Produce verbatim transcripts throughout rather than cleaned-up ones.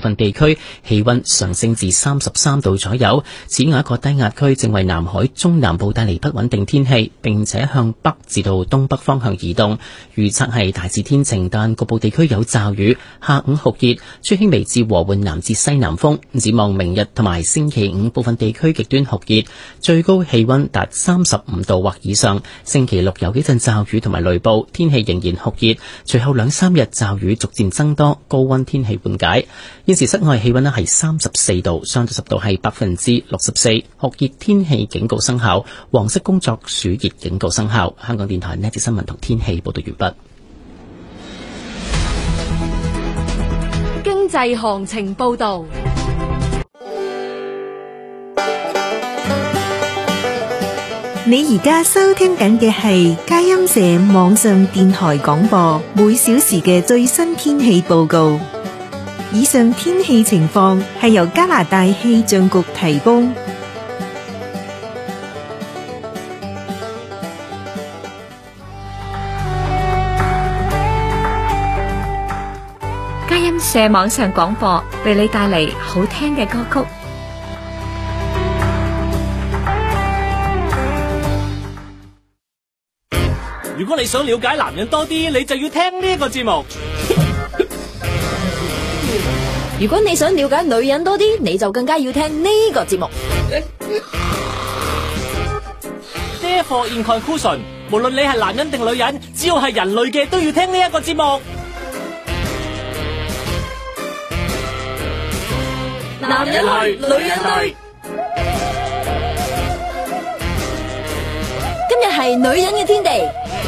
分地區氣溫上升至三十三度左右。此外，一個低壓區正為南海中南部帶嚟不穩定天氣，並且向北至到東北方向移動。預測係大致天晴，但局部地區有驟雨。下午酷熱，吹輕微至和緩南至西南風。展望明日同埋星期五，部分地區極端酷熱，最高氣溫達三十五度或以上。星期六有幾陣驟雨同埋雷暴，天氣仍然酷熱。隨後兩三日驟雨逐漸增多，高溫天氣緩解。現時室外氣溫咧係三十四度，相對濕度係百分之六十四，酷熱天氣警告生效，黃色工作暑熱警告生效。香港電台呢節新聞同天氣報道完畢。 經濟行情報道。 你而家收聽緊嘅係佳音社網上電台廣播，每小時嘅最新天氣報告。以上天氣情況係由加拿大氣象局提供。 佳音社網上廣播為你帶嚟好聽嘅歌曲。 如果你想了解男人多啲，你就要聽呢個節目。 如果你想了解女人多啲，你就更加要聽呢個節目。 Therefore in conclusion，無論你係男人定女人，只要係人類嘅都要聽呢一個節目。 男人類，女人類。今日係女人嘅天地。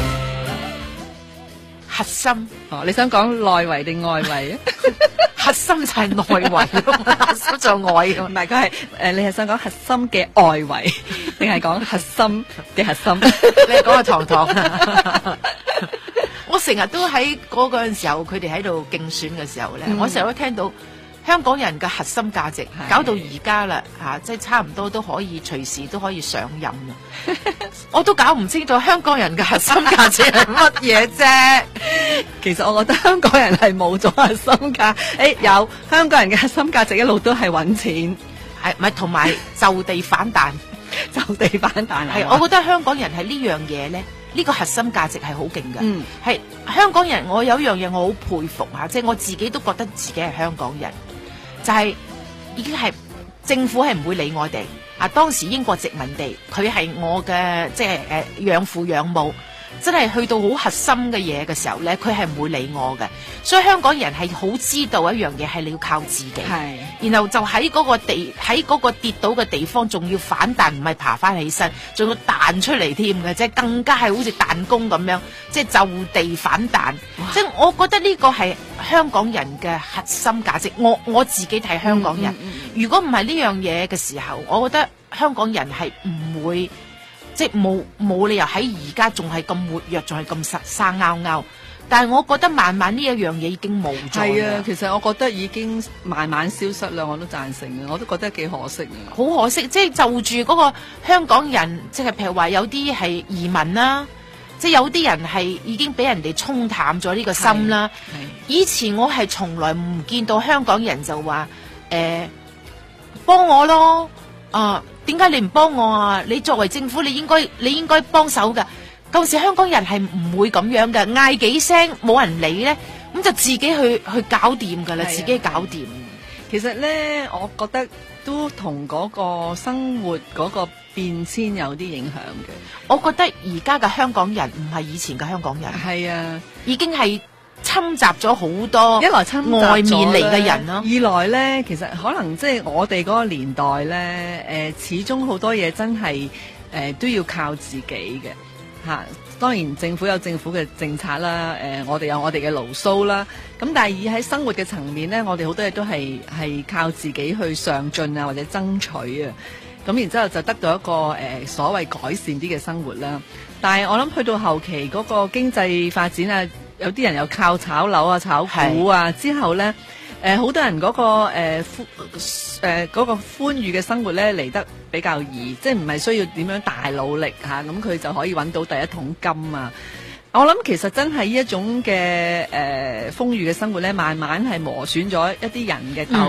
核心哦，你想講內圍定外圍啊？ 核心就係內圍，核心就外。 唔係，佢係誒，你係想講核心嘅外圍，定係講核心嘅核心？ 你係講阿糖糖啊！我成日都喺嗰陣時候，佢哋喺度競選嘅時候咧，嗯、我成日都聽到香港人嘅核心價值，搞到而家啦嚇，即係差唔多都可以隨時都可以上任啦。我都搞唔清楚香港人嘅核心價值係乜嘢啫。 其實我覺得香港人係冇咗核心價，誒、欸、有香港人嘅核心價值一路都係揾錢， 係咪同埋就地反彈？ 就地反彈係， 我覺得香港人係呢樣嘢咧，呢、呢個核心價值係好勁㗎。嗯，係香港人，我有一樣嘢我好佩服嚇，即係我自己都覺得自己係香港人，就係、是、已經係政府係唔會理我哋。啊！當時英國殖民地，佢係我嘅即係誒養父養母，真係去到好核心嘅嘢嘅時候咧，佢係唔會理我嘅。所以香港人係好知道一樣嘢係你要靠自己，係。然後就喺嗰個地喺嗰個跌倒嘅地方，仲要反彈，唔係爬翻起身，仲要彈出嚟添嘅，即係更加係好似彈弓咁樣，即係就地反彈。即係我覺得呢個係香港人嘅核心價值。我我自己睇香港人，嗯嗯嗯、如果唔係呢樣嘢嘅時候，我覺得香港人係唔會。即係冇冇理由喺而家仲係咁活躍，仲係咁生生拗拗。但係我覺得慢慢呢一樣嘢已經冇咗。係啊， 其實我覺得已經慢慢消失啦，我都贊成嘅，我都覺得幾可惜嘅。 好可惜，即係就住嗰個香港人，即係譬如話有啲係移民啦，即係有啲人係已經俾人哋沖淡咗呢個心啦。以前我係從來唔見到香港人就話誒幫我咯，啊。點解你唔幫我啊？你作為政府，你應該你應該幫手噶。舊時香港人係唔會咁樣噶，嗌幾聲冇人理咧，咁就自己去去搞掂噶啦，自己搞掂。 其實咧，我覺得都同嗰個生活嗰個變遷有啲影響嘅。 我覺得而家嘅香港人唔係以前嘅香港人， 係啊， 已經係侵襲咗好多， 一來侵襲外面嚟嘅人咯， 二來咧，其實可能即係我哋嗰個年代咧，誒、呃，始終好多嘢真係誒、呃、都要靠自己嘅吓、啊。當然政府有政府嘅政策啦，誒、呃，我哋有我哋嘅牢騷啦。咁但係以喺生活嘅層面咧，我哋好多嘢都係係靠自己去上進啊，或者爭取啊。咁然之後就得到一個誒、呃、所謂改善啲嘅生活啦。但係我諗去到後期嗰個經濟發展啊。有啲人又靠炒樓啊、炒股啊，之後咧，誒、呃、好多人嗰、那個誒寬誒嗰個寬裕嘅生活咧嚟得比較易，即係唔係需要點樣大努力嚇，咁、啊、佢就可以揾到第一桶金啊！我諗其實真係呢一種嘅誒豐裕嘅生活咧，慢慢係磨損咗一啲人嘅鬥